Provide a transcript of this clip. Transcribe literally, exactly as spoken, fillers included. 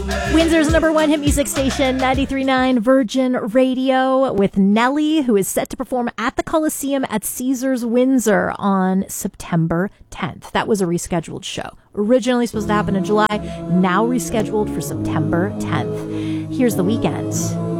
Windsor's number one hit music station, ninety-three point nine Virgin Radio, with Nelly, who is set to perform at the Coliseum at Caesars Windsor on September tenth. That was a rescheduled show. Originally supposed to happen in July, now rescheduled for September tenth. Here's The Weeknd.